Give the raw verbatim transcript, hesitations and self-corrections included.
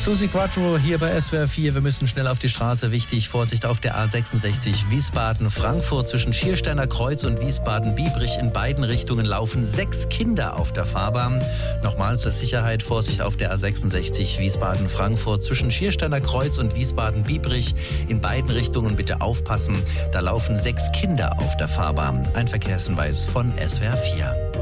Susi Quattro hier bei S W R vier. Wir müssen schnell auf die Straße. Wichtig, Vorsicht auf der A sechsundsechzig Wiesbaden-Frankfurt. Zwischen Schiersteiner Kreuz und Wiesbaden-Biebrich in beiden Richtungen laufen sechs Kinder auf der Fahrbahn. Nochmal zur Sicherheit, Vorsicht auf der A sechsundsechzig Wiesbaden-Frankfurt. Zwischen Schiersteiner Kreuz und Wiesbaden-Biebrich in beiden Richtungen bitte aufpassen. Da laufen sechs Kinder auf der Fahrbahn. Ein Verkehrshinweis von S W R vier.